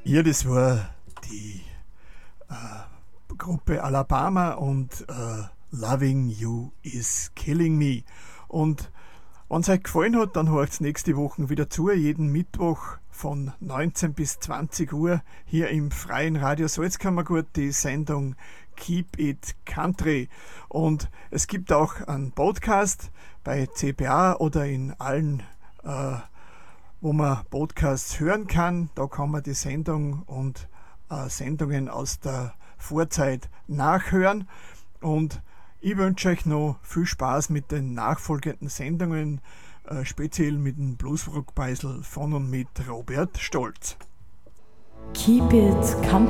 Ja, das war die Gruppe Alabama und Loving You is Killing Me. Und wenn es euch gefallen hat, dann hört es nächste Woche wieder zu, jeden Mittwoch von 19 bis 20 Uhr hier im freien Radio Salzkammergut die Sendung Keep It Country. Und es gibt auch einen Podcast bei CPA oder in allen wo man Podcasts hören kann. Da kann man die Sendung und Sendungen aus der Vorzeit nachhören. Und ich wünsche euch noch viel Spaß mit den nachfolgenden Sendungen, speziell mit dem Bluesrockbeisel von und mit Robert Stolz. Keep It Country.